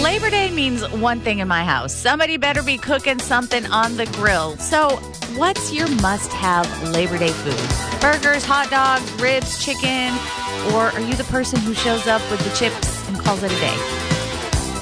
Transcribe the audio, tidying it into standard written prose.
Labor Day means one thing in my house. Somebody better be cooking something on the grill. So, what's your must-have Labor Day food? Burgers, hot dogs, ribs, chicken? Or are you the person who shows up with the chips and calls it a day?